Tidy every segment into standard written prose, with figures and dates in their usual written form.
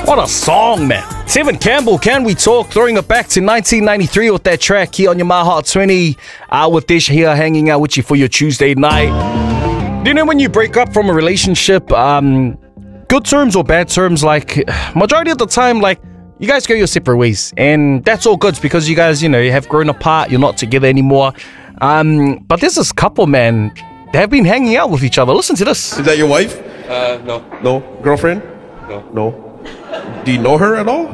What a song, man. Tevin Campbell, Can We Talk? Throwing it back to 1993 with that track here on your My Heart 20. With Dish here, hanging out with you for your Tuesday night. Do you know when you break up from a relationship, good terms or bad terms, like, majority of the time, like, you guys go your separate ways. And that's all good because you guys, you have grown apart. You're not together anymore. But there's this couple, man. They have been hanging out with each other. Listen to this. Is that your wife? No. No? Girlfriend? No. No. Do you know her at all?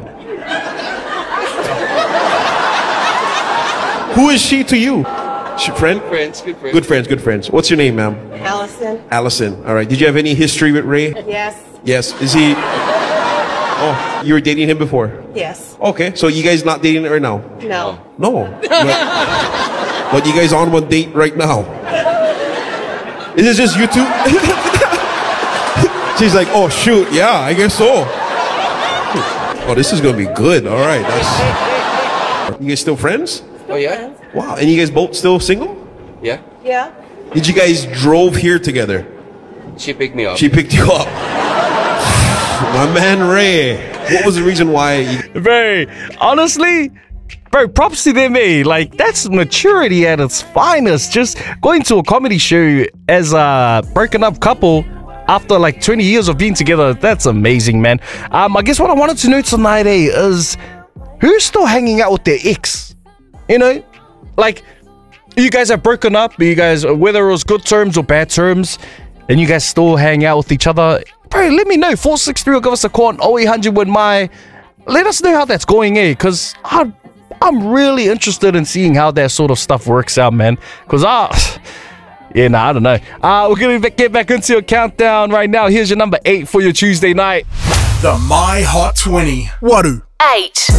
Who is she to you? She friend? Friends, good friends. Good friends, good friends. What's your name, ma'am? Allison. Allison. All right. Did you have any history with Ray? Yes. Yes. Is he... Oh, you were dating him before? Yes. Okay. So you guys not dating right now? No. No. But you guys on one date right now? Is it just you two? She's like, oh shoot, yeah, I guess so. Oh, this is gonna be good. All right. You guys still friends? Oh, yeah? Wow. And you guys both still single? Yeah. Yeah. Did you guys drove here together? She picked me up. She picked you up. My man Ray. What was the reason why you... Bro, honestly, bro, props to them, eh? Like, that's maturity at its finest. Just going to a comedy show as a broken up couple after like 20 years of being together, that's amazing, man. I guess what I wanted to know tonight, is who's still hanging out with their ex? Like, you guys have broken up, you guys, whether it was good terms or bad terms, and you guys still hang out with each other. Bro, let me know. 463 or give us a call on 0800 with my... Let us know how that's going, because I'm really interested in seeing how that sort of stuff works out, man. Because yeah, I don't know. We're going to get back into your countdown right now. Here's your number 8 for your Tuesday night. The My Hot 20. Waru. 8.